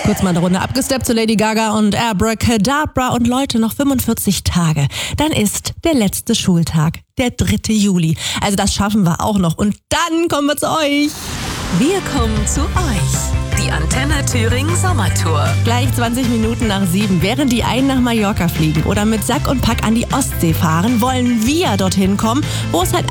Kurz mal eine Runde abgesteppt zu Lady Gaga und Abracadabra und Leute, noch 45 Tage. Dann ist der letzte Schultag, der 3. Juli. Also das schaffen wir auch noch. Und dann kommen wir zu euch. Wir kommen zu euch. Die Antenne Thüringen Sommertour. Gleich 20 Minuten nach 7, während die einen nach Mallorca fliegen oder mit Sack und Pack an die Ostsee fahren, wollen wir dorthin kommen, wo es halt